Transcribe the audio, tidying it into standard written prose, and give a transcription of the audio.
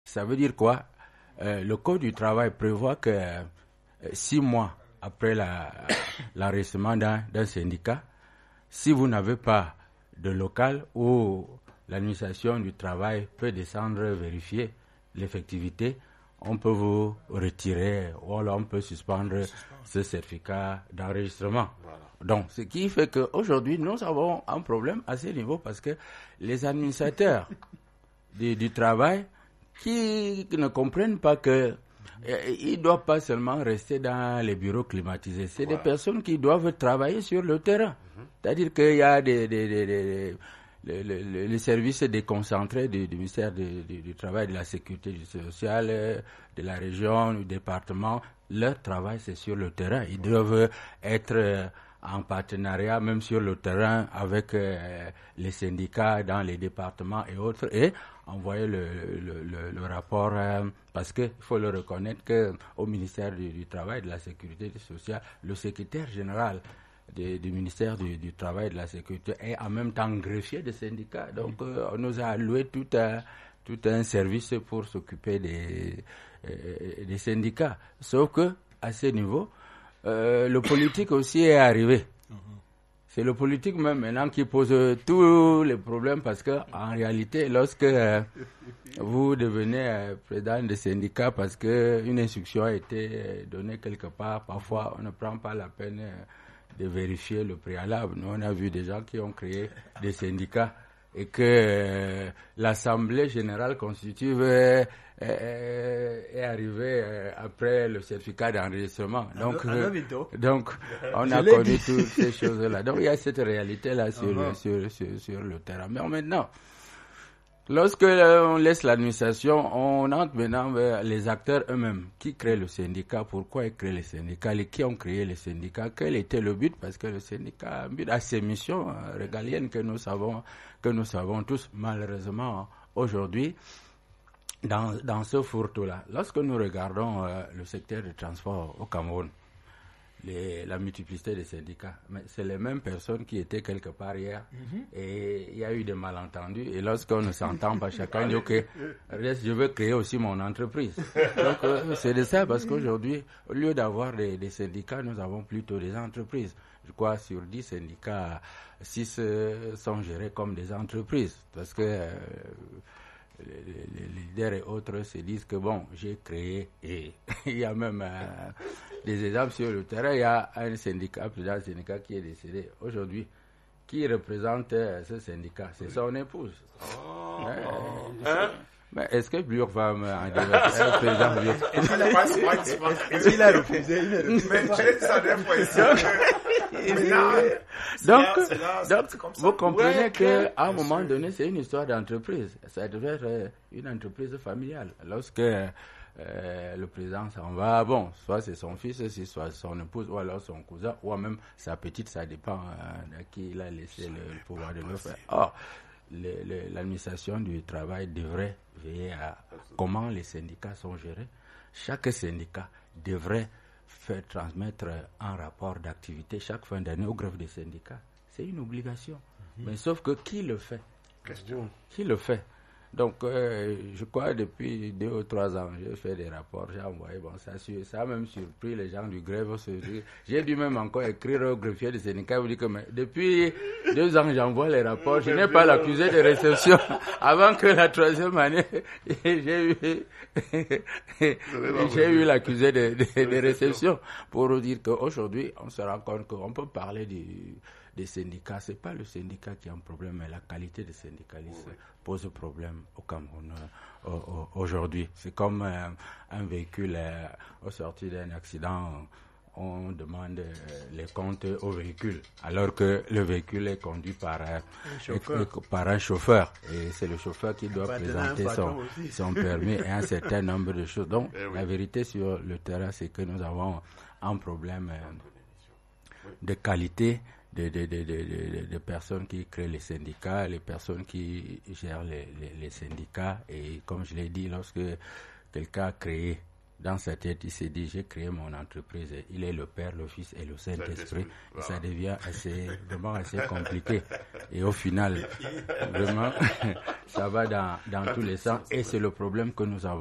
Ça veut dire quoi? Le Code du travail prévoit que 6 mois après l'enregistrement d'un syndicat, si vous n'avez pas de local où l'administration du travail peut descendre vérifier l'effectivité, on peut vous retirer ou alors on peut suspendre ce certificat d'enregistrement. Voilà. Donc, ce qui fait qu'aujourd'hui, nous avons un problème à ce niveau parce que les administrateurs du travail qui ne comprennent pas que ils ne doivent pas seulement rester dans les bureaux climatisés. C'est des personnes qui doivent travailler sur le terrain. C'est-à-dire qu'il y a les services déconcentrés du ministère du Travail, de la Sécurité sociale, de la région, du département. Leur travail, c'est sur le terrain. Ils doivent être en partenariat, même sur le terrain, avec les syndicats dans les départements et autres, et envoyer le rapport, parce qu'il faut le reconnaître qu'au ministère du Travail et de la Sécurité sociale, le secrétaire général du ministère du Travail et de la Sécurité est en même temps greffier des syndicats. Donc, on nous a alloué tout un service pour s'occuper des syndicats. Sauf que, à ce niveau, le politique aussi est arrivé. C'est le politique même maintenant qui pose tous les problèmes parce que en réalité, lorsque vous devenez président de syndicat parce que une instruction a été donnée quelque part, parfois on ne prend pas la peine de vérifier le préalable. Nous, on a vu des gens qui ont créé des syndicats et que l'Assemblée générale constitutive est arrivée après le certificat d'enregistrement. Donc, on a connu toutes ces choses-là. Donc, il y a cette réalité-là sur le terrain. Mais maintenant, lorsque on laisse l'administration, on entre maintenant vers les acteurs eux-mêmes. Qui crée le syndicat? Pourquoi ils créent les syndicats? Qui ont créé les syndicats? Quel était le but? Parce que le syndicat a ses missions régaliennes que nous savons tous. Malheureusement, aujourd'hui, dans ce fourre-tout-là, lorsque nous regardons le secteur du transport au Cameroun, la multiplicité des syndicats, mais c'est les mêmes personnes qui étaient quelque part hier, et il y a eu des malentendus, et lorsqu'on ne s'entend pas, chacun dit ok, je veux créer aussi mon entreprise. Donc c'est de ça, parce qu'aujourd'hui, au lieu d'avoir des syndicats, nous avons plutôt des entreprises. Je crois sur 10 syndicats, 6 sont gérés comme des entreprises, parce que les leaders et autres se disent que bon, j'ai créé, et il y a même des exemples sur le terrain. Il y a un syndicat, président du syndicat qui est décédé aujourd'hui. Qui représente ce syndicat? C'est son épouse. Mais est-ce que Blur va me en dire? Est-ce qu'il a refusé? Donc, vous comprenez qu'à un moment donné, c'est une histoire d'entreprise. Ça devrait être une entreprise familiale. Lorsque le président s'en va, bon, soit c'est son fils, soit son épouse, ou alors son cousin, ou même sa petite, ça dépend de qui il a laissé le pouvoir de le faire. Or, l'administration du travail devrait veiller à comment les syndicats sont gérés. Chaque syndicat devrait faire transmettre un rapport d'activité chaque fin d'année au greffe des syndicats. C'est une obligation. Mais sauf que qui le fait? Qui le fait? Donc, je crois depuis 2 ou 3 ans, j'ai fait des rapports, j'ai envoyé, bon, ça a même surpris les gens du grève. J'ai dû même encore écrire au greffier des syndicats, vous dire que mais, depuis 2 ans, j'envoie les rapports, je n'ai pas l'accusé de réception. Avant que la 3e année, j'ai eu l'accusé de réception pour dire qu'aujourd'hui, on se rend compte qu'on peut parler des syndicats. C'est pas le syndicat qui a un problème, mais la qualité des syndicalistes pose problème au Cameroun aujourd'hui. C'est comme un véhicule au sorti d'un accident, on demande les comptes au véhicule, alors que le véhicule est conduit par un chauffeur. Et c'est le chauffeur qui doit présenter son permis et un certain nombre de choses. Donc, la vérité sur le terrain, c'est que nous avons un problème de qualité de personnes qui créent les syndicats, les personnes qui gèrent les syndicats. Et comme je l'ai dit, lorsque quelqu'un a créé dans sa tête, il s'est dit, j'ai créé mon entreprise. Il est le Père, le Fils et le Saint-Esprit. Et ça devient vraiment assez compliqué. Et au final, vraiment, ça va dans tous les sens. Et c'est le problème que nous avons.